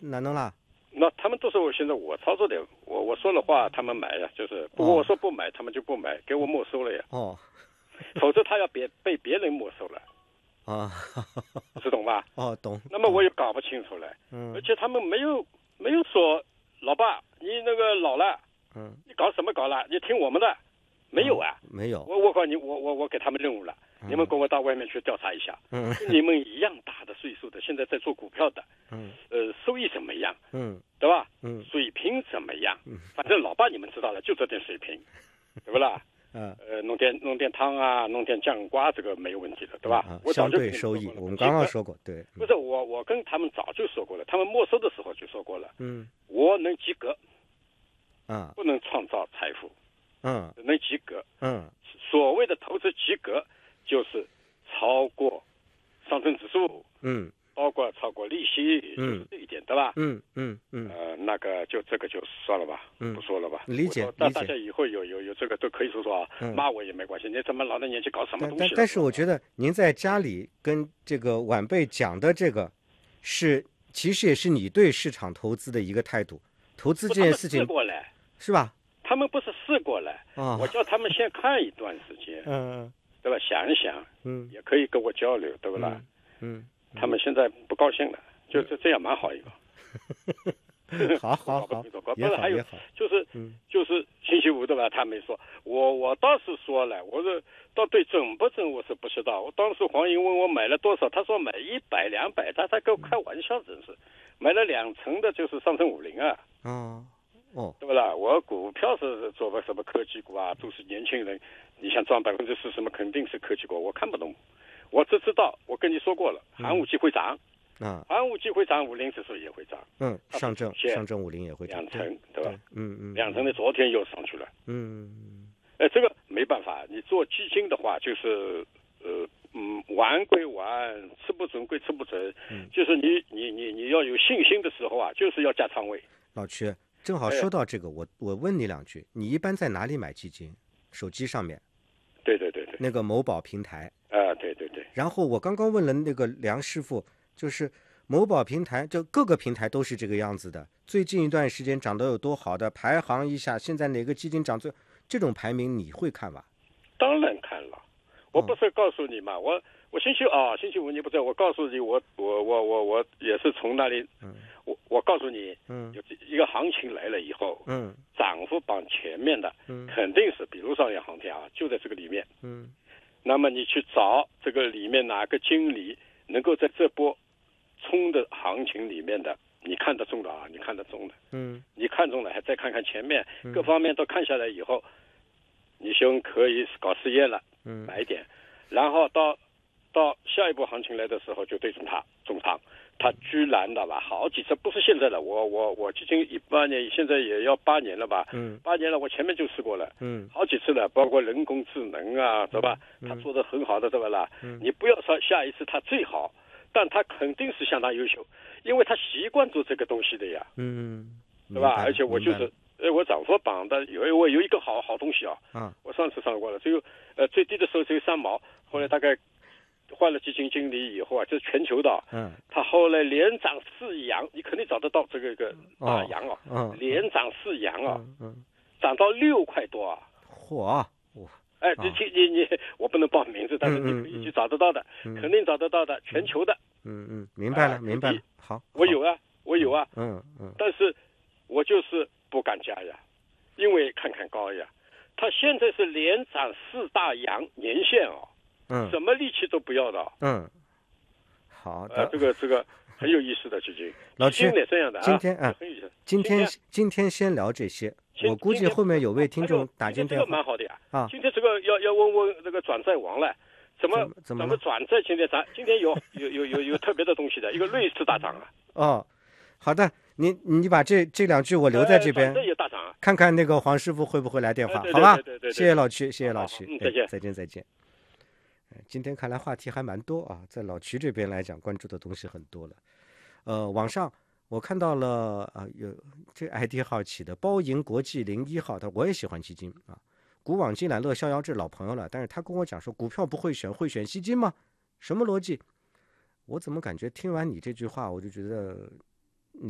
哪能啦？ 那他们都是现在我操作的，我说了话他们买呀，就是不过我说不买，他们就不买，给我没收了呀。 哦， 否则他要被别人没收了。 啊， 是懂吧？ 哦，懂。 那么我也搞不清楚了。而且他们没有说，老爸，你那个老了，你搞什么搞了？你听我们的，没有啊？ 没有。 我告诉你，我给他们任务了，你们跟我到外面去调查一下。你们一样大的岁数的，现在在做股票的，收益怎么样？对吧？水平怎么样？反正老爸你们知道了，就这点水平，对不啦？弄点汤啊，弄点酱瓜，这个没有问题的，对吧？我早就相对收益，我们刚刚说过，对。 不是我跟他们早就说过了，他们没收的时候就说过了。我能及格，不能创造财富，能及格，所谓的投资及格，就是超过上证指数，超过利息，就是这一点，对吧？那个这个就算了吧，不说了吧。 理解。 大家以后有这个都可以说啊，骂我也没关系。你怎么老的年纪搞什么东西？ 但是我觉得您在家里跟这个晚辈讲的这个，其实也是你对市场投资的一个态度。投资这件事情试过了， 是吧？ 他们不是试过了，我叫他们先看一段时间，对吧？想一想，也可以跟我交流，对不啦？他们现在不高兴了，就这样蛮好一个。 好， 不是还有就是星期五对吧？他没说，我倒是说了，我说到底准不准我是不知道。我当时黄英问我买了多少，他说买100、200，他跟我开玩笑，真是买了2成的，就是上证50啊。对不啦？我股票是做个什么科技股啊，都是年轻人，你想赚40%嘛，肯定是科技股，我看不懂。我只知道，我跟你说过了，寒武纪会涨，寒武纪会涨，50指数也会涨， 上证50也会涨 2成，对吧 ？2 成的昨天又上去了，这个没办法，你做基金的话，就是玩归玩，吃不准归吃不准，就是你要有信心的时候啊，就是要加仓位。 老曲，正好说到这个，我问你2句，你一般在哪里买基金？手机上面？ 对， 那个某宝平台。 对。 然后我刚刚问了那个梁师傅，就是某宝平台，就各个平台都是这个样子的。最近一段时间涨得有多好的，排行一下，现在哪个基金涨最，这种排名你会看吧？ 当然看了，我不是告诉你嘛，我星期五你不在，我告诉你，我也是从那里，我告诉你，有一个行情来了以后，涨幅榜前面的，肯定是比如商业航天啊，就在这个里面，那么你去找这个里面哪个经理能够在这波冲的行情里面的，你看得中的啊，你看得中的，你看中了还再看看前面，各方面都看下来以后，你就可以搞试验了，买一点，然后到下一波行情来的时候就对准它重仓，它居然的吧，好几次不是现在了，我基金18年，现在也要8年了吧，8年了，我前面就试过了，好几次了，包括人工智能啊，对吧？他做的很好的，对吧啦？你不要说下一次他最好，但他肯定是相当优秀，因为他习惯做这个东西的呀，对吧？而且我就是我涨幅榜的我有一个好东西啊，我上次上过了，只有最低的时候只有3毛，后来大概换了基金经理以后啊，这是全球的，他后来连涨4阳，你肯定找得到这个大阳连涨4阳涨到6块多啊！ 嚯！ 你我不能报名字，但是你可以去找得到的，肯定找得到的，全球的。 明白了。好， 我有啊，但是我就是不敢加呀，因为看高呀，他现在是连涨4大阳年线什么力气都不要的。 好的， 这个很有意思的基金。 老曲， 这样的今天先聊这些。我估计后面有位听众打进电话。 这个蛮好的呀。今天这个要问这个转债王了，怎么转债？今天有特别的东西的，一个瑞士大涨啊。 好的，你把这2句我留在这边， 这也大涨啊。 看看那个黄师傅会不会来电话， 对好吧？ 对， 谢谢老曲，谢谢老曲， 再见。 今天看来话题还蛮多啊，在老曲这边来讲，关注的东西很多了。网上我看到了有这 ID 号起的包赢国际01号，我也喜欢基金啊。古往今来乐逍遥这老朋友了，但是他跟我讲说股票不会选，会选基金吗？什么逻辑？我怎么感觉听完你这句话，我就觉得